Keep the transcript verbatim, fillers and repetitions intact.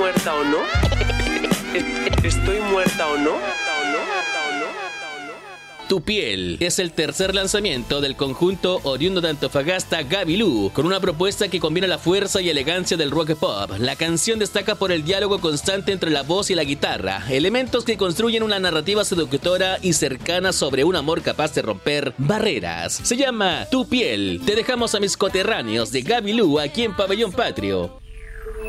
muerta o no? ¿Estoy muerta o no? Tu piel es el tercer lanzamiento del conjunto oriundo de Antofagasta Gavilú, con una propuesta que combina la fuerza y elegancia del rock pop. La canción destaca por el diálogo constante entre la voz y la guitarra, elementos que construyen una narrativa seductora y cercana sobre un amor capaz de romper barreras. Se llama Tu piel. Te dejamos a mis coterráneos de Gavilú aquí en Pabellón Patrio.